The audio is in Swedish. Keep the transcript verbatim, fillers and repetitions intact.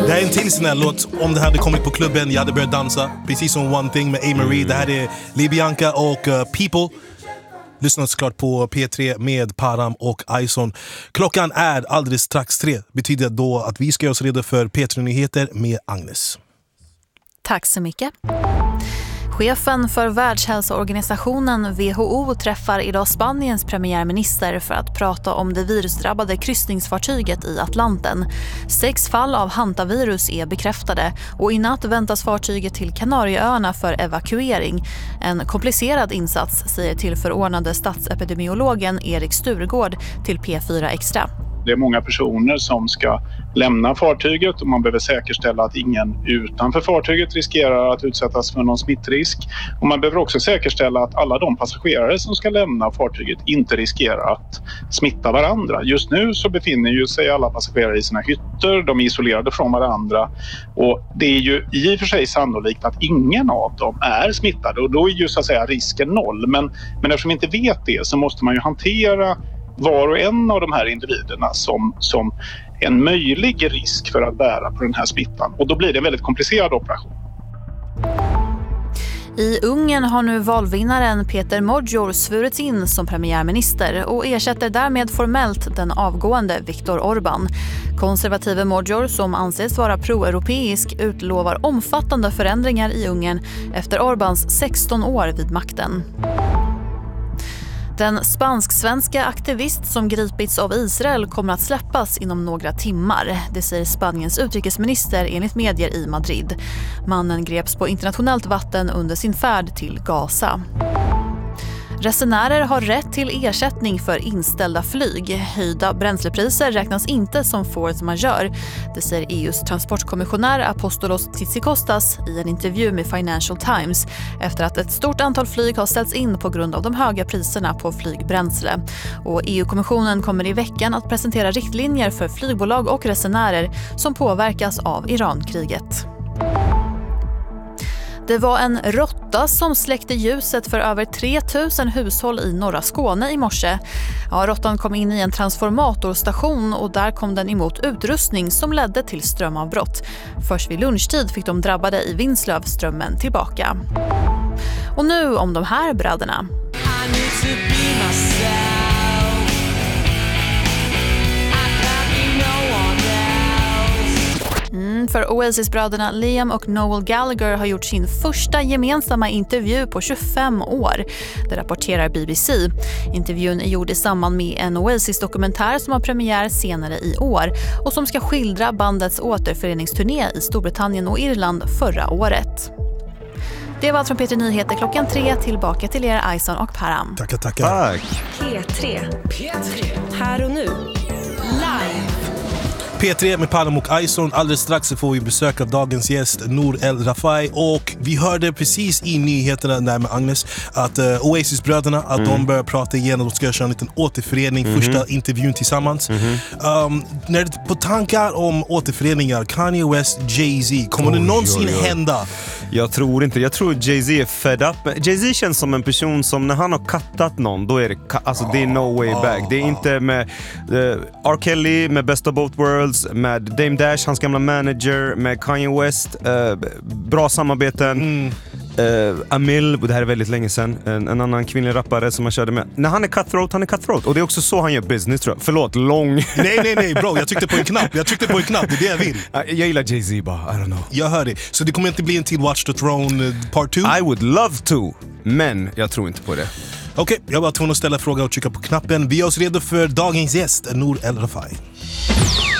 Det här är en till sån här låt. Om det hade kommit på klubben, jag hade börjat dansa. Precis som One Thing med A-Marie. Det här är LaBianca och uh, People. Lyssna såklart på P tre med Param och Ison. Klockan är alldeles strax tre. Betyder då att vi ska göra oss redo för P tre-nyheter med Agnes. Tack så mycket. Chefen för Världshälsoorganisationen W H O träffar idag Spaniens premiärminister för att prata om det virusdrabbade kryssningsfartyget i Atlanten. Sex fall av hantavirus är bekräftade och i natt väntas fartyget till Kanarieöarna för evakuering. En komplicerad insats, säger tillförordnade statsepidemiologen Erik Sturgård till P fyra Extra. Det är många personer som ska lämna fartyget och man behöver säkerställa att ingen utanför fartyget riskerar att utsättas för någon smittrisk. Och man behöver också säkerställa att alla de passagerare som ska lämna fartyget inte riskerar att smitta varandra. Just nu så befinner ju sig alla passagerare i sina hytter, de är isolerade från varandra och det är ju i och för sig sannolikt att ingen av dem är smittade och då är ju så att säga risken noll. Men, men eftersom vi inte vet det så måste man ju hantera var och en av de här individerna som, som en möjlig risk för att bära på den här smittan. Och då blir det en väldigt komplicerad operation. I Ungern har nu valvinnaren Peter Magyar svurits in som premiärminister och ersätter därmed formellt den avgående Viktor Orbán. Konservative Magyar, som anses vara pro-europeisk, utlovar omfattande förändringar i Ungern efter Orbáns sexton år vid makten. Den spansk-svenska aktivist som gripits av Israel kommer att släppas inom några timmar. Det säger Spaniens utrikesminister enligt medier i Madrid. Mannen greps på internationellt vatten under sin färd till Gaza. Resenärer har rätt till ersättning för inställda flyg. Höjda bränslepriser räknas inte som force majeure. Det säger E U:s transportkommissionär Apostolos Tsikostas i en intervju med Financial Times efter att ett stort antal flyg har ställts in på grund av de höga priserna på flygbränsle. Och E U-kommissionen kommer i veckan att presentera riktlinjer för flygbolag och resenärer som påverkas av Irankriget. Det var en råtta som släckte ljuset för över tre tusen hushåll i norra Skåne i morse. Ja, råttan kom in i en transformatorstation och där kom den emot utrustning som ledde till strömavbrott. Först vid lunchtid fick de drabbade i Vinslöv strömmen tillbaka. Och nu om de här bröderna. Mm, för Oasis-bröderna Liam och Noel Gallagher har gjort sin första gemensamma intervju på tjugofem år. Det rapporterar B B C. Intervjun är gjord i samband med en Oasis-dokumentär som har premiär senare i år och som ska skildra bandets återföreningsturné i Storbritannien och Irland förra året. Det var allt från P tre Nyheter klockan tre. Tillbaka till er, Ison och Param. Tackar, tackar. Tack. P tre. P tre. Här och nu. Live. P tre med Param och Ison. Alldeles strax så får vi besök av dagens gäst Nour El Rafai. Och vi hörde precis i nyheterna där med Agnes att uh, Oasis-bröderna att mm. de börjar prata igen och de ska köra en liten återförening, mm-hmm. första intervjun tillsammans. Mm-hmm. um, När det på tankar om återföreningar, Kanye West, Jay-Z, kommer oj, det någonsin oj, oj. hända? Jag tror inte, jag tror Jay-Z är fed up. Jay-Z känns som en person som när han har kattat någon, då är det, alltså, det är no way back. Det är inte med uh, R. Kelly, med Best of Both Worlds, med Dame Dash, hans gamla manager, med Kanye West, uh, bra samarbeten. Mm. Uh, Amil, det här är väldigt länge sedan, en, en annan kvinnlig rappare som man körde med. När han är cutthroat, han är cutthroat. Och det är också så han gör business, tror jag. Förlåt, lång. Nej, nej, nej, bro, jag tryckte på en knapp. Jag tryckte på en knapp, det är det jag vill. Jag gillar Jay-Z bara, I don't know. Jag hör det. Så det kommer inte bli en till Watch the Throne part two? I would love to, men jag tror inte på det. Okej, okay, jag var tvungen att ställa frågan och trycka på knappen. Vi är oss redo för dagens gäst, Nour El Rafai.